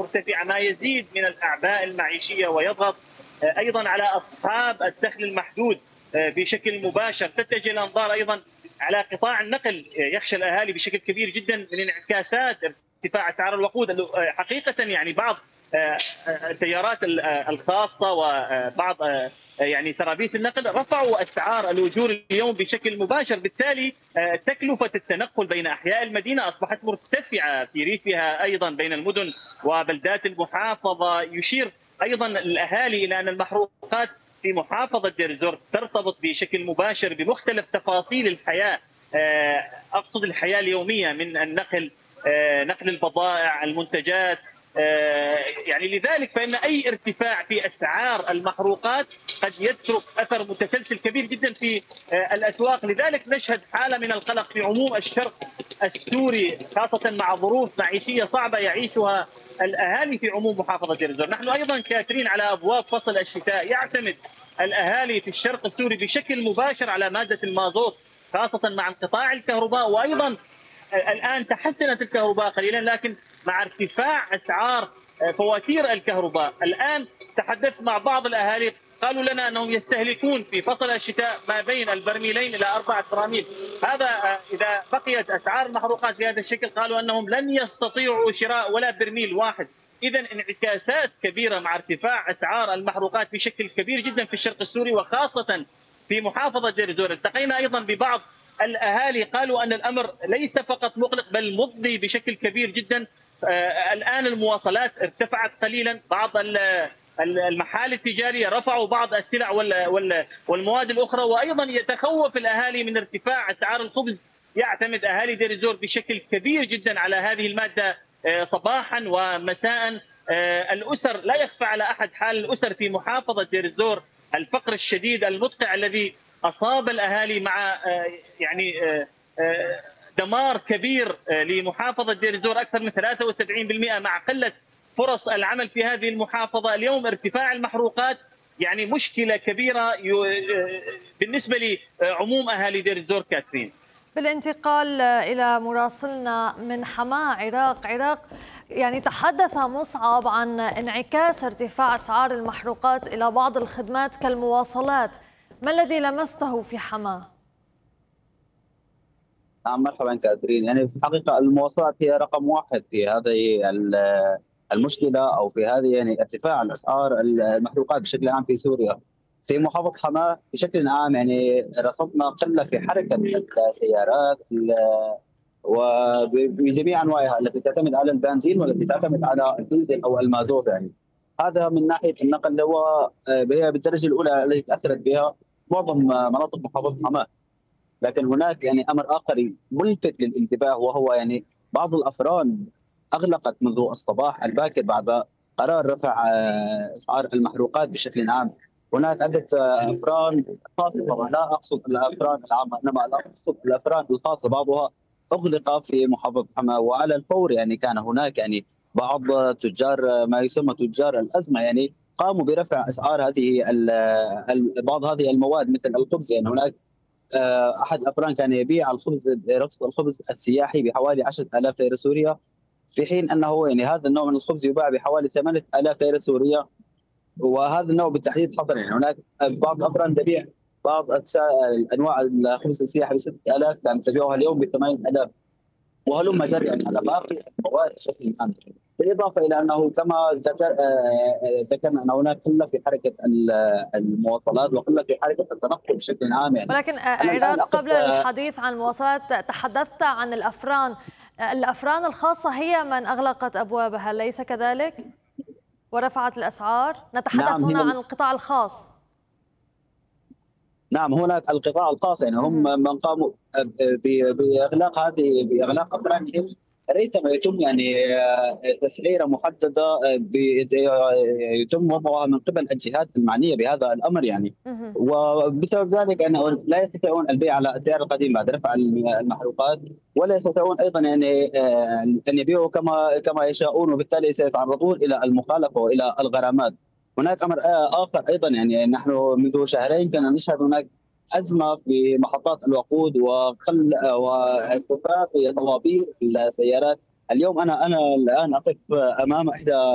مرتفعة ما يزيد من الأعباء المعيشية ويضغط أيضا على أصحاب الدخل المحدود بشكل مباشر. تتجه الأنظار أيضا على قطاع النقل، يخشى الأهالي بشكل كبير جدا من انعكاسات ارتفاع أسعار الوقود. حقيقة يعني بعض السيارات الخاصة وبعض يعني سرابيس النقل رفعوا أسعار الأجور اليوم بشكل مباشر، بالتالي تكلفة التنقل بين أحياء المدينة أصبحت مرتفعة في ريفها أيضا بين المدن وبلدات المحافظة. يشير أيضا الأهالي إلى أن المحروقات في محافظة دير الزور ترتبط بشكل مباشر بمختلف تفاصيل الحياة، أقصد الحياة اليومية من النقل، نقل البضائع، المنتجات، يعني لذلك فإن أي ارتفاع في أسعار المحروقات قد يترك أثر متسلسل كبير جدا في الأسواق. لذلك نشهد حالة من القلق في عموم الشرق السوري، خاصة مع ظروف معيشية صعبة يعيشها الأهالي في عموم محافظة دير الزور. نحن أيضا كاترين على أبواب فصل الشتاء، يعتمد الأهالي في الشرق السوري بشكل مباشر على مادة المازوت، خاصة مع انقطاع الكهرباء. وأيضا الآن تحسنت الكهرباء قليلا، لكن مع ارتفاع أسعار فواتير الكهرباء الآن تحدثت مع بعض الأهالي قالوا لنا أنهم يستهلكون في فصل الشتاء ما بين البرميلين إلى 4 براميل. هذا إذا بقيت أسعار المحروقات بهذا الشكل قالوا أنهم لن يستطيعوا شراء ولا برميل واحد. إذا انعكاسات كبيرة مع ارتفاع أسعار المحروقات بشكل كبير جدا في الشرق السوري وخاصة في محافظة دير الزور. التقينا أيضا ببعض الأهالي قالوا أن الأمر ليس فقط مقلق بل مضني بشكل كبير جدا. الآن المواصلات ارتفعت قليلا، بعض المحال التجارية رفعوا بعض السلع والمواد الأخرى، وأيضا يتخوف الأهالي من ارتفاع أسعار الخبز. يعتمد أهالي دير الزور بشكل كبير جدا على هذه المادة صباحا ومساء. الأسر لا يخفى على أحد حال الأسر في محافظة دير الزور، الفقر الشديد المدقع الذي أصاب الأهالي مع يعني دمار كبير لمحافظة دير الزور، أكثر من 73% مع قلة فرص العمل في هذه المحافظة. اليوم ارتفاع المحروقات يعني مشكلة كبيرة بالنسبة لعموم أهالي دير الزور. كاترين، بالانتقال إلى مراسلنا من حماة عراق، يعني تحدث مصعب عن انعكاس ارتفاع أسعار المحروقات إلى بعض الخدمات كالمواصلات، ما الذي لمسته في حماة؟ نعم، مرحبا كاترين. يعني في الحقيقة المواصلات هي رقم واحد في هذه المشكلة أو في هذه يعني ارتفاع الأسعار المحروقات بشكل عام في سوريا. في محافظة حماة بشكل عام يعني رصدنا قلة في حركة السيارات وبجميع أنواعها التي تعتمد على البنزين والتي تعتمد على الديزل أو المازوت. يعني هذا من ناحية النقل اللي هو هي بالدرجة الأولى التي تأثرت بها معظم مناطق محافظة حماة. لكن هناك يعني امر اخر ملفت للانتباه، وهو يعني بعض الافران اغلقت منذ الصباح الباكر بعد قرار رفع اسعار المحروقات بشكل عام. هناك عده افران خاصه، طبعا لا اقصد الافران العامه انما اقصد الافران الخاصه، بعضها اغلق في محافظه حماه. وعلى الفور يعني كان هناك يعني بعض تجار ما يسمى تجار الازمه يعني قاموا برفع اسعار هذه بعض هذه المواد مثل الخبز. يعني هناك احد الافران كان يبيع الخبز السياحي بحوالي 10,000 ليره سوريه، في حين انه يعني هذا النوع من الخبز يباع بحوالي 8,000 ليره سوريه. وهذا النوع بالتحديد حصل يعني هناك بعض الافران تبيع بعض انواع الخبز السياحي ب 6,000 كانت تبيعها اليوم ب 8,000، وهلم جري يعني على باقي المواد بشكل عام. بالاضافه الى انه كما ذكرنا ان هناك قله في حركه المواصلات وقله في حركه التنقل بشكل عام. يعني ولكن عراق، قبل الحديث عن المواصلات تحدثت عن الافران الخاصه هي من اغلقت ابوابها، ليس كذلك؟ ورفعت الاسعار. نتحدث نعم هنا عن القطاع الخاص. نعم، هناك القطاع الخاص يعني هم من قاموا باغلاق افرادهم. ريثما يتم يعني تسعيره محدده يتم وضعها من قبل الجهات المعنيه بهذا الامر يعني. وبسبب ذلك انه لا يستطيعون البيع على السعر القديم بعد رفع المحروقات، ولا يستطيعون ايضا يعني ان يبيعوا كما يشاءون، وبالتالي سيتعرضون الى المخالفه والى الغرامات. هناك امر اخر ايضا، يعني نحن منذ شهرين كنا نشهد هناك ازمه في محطات الوقود وارتفاع في طوابير السيارات. اليوم انا الان اقف امام احدى